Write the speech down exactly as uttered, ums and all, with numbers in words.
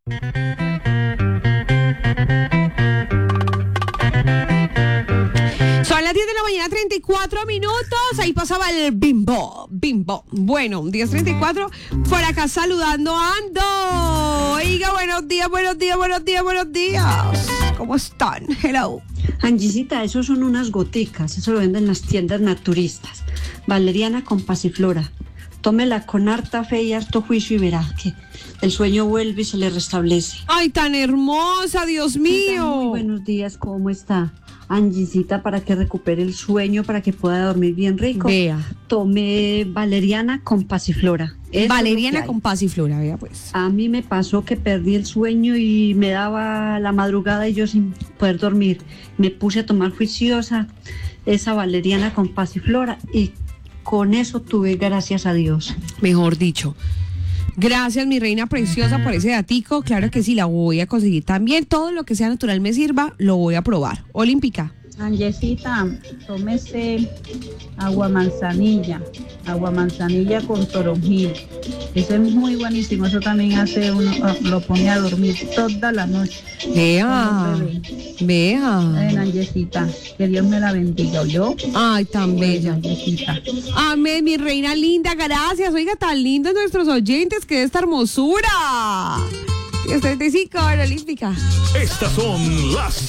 Son las diez de la mañana, treinta y cuatro minutos. Ahí pasaba el bimbo, bimbo. Bueno, diez treinta y cuatro. Por acá saludando ando. Oiga, buenos días, buenos días, buenos días, buenos días. ¿Cómo están? Hello. Angisita, eso son unas goticas. Eso lo venden en las tiendas naturistas. Valeriana con pasiflora. Tómela con harta fe y harto juicio y verá que el sueño vuelve y se le restablece. Ay, tan hermosa, Dios mío. Muy buenos días, ¿cómo está? Angisita, para que recupere el sueño, para que pueda dormir bien rico. Vea. Tome valeriana con pasiflora. Eso Valeriana es lo que con pasiflora, vea pues. hay. A mí me pasó que perdí el sueño y me daba la madrugada y yo sin poder dormir. Me puse a tomar juiciosa esa valeriana con pasiflora y con eso tuve, gracias a Dios. Mejor dicho. Gracias, mi reina preciosa, por ese datico. Claro que sí, la voy a conseguir también. Todo lo que sea natural me sirva, lo voy a probar. Olímpica. Angesita, tómese agua manzanilla, agua manzanilla con toronjil. Eso es muy buenísimo, eso también hace uno, lo pone a dormir toda la noche. Vea, vea. Ven, Angesita, que Dios me la bendiga, ¿oyó? Ay, tan bella. Angesita. Amén, mi reina linda, gracias. Oiga, tan lindos nuestros oyentes, que esta hermosura. diez treinta y cinco, hora olímpica. Estas son las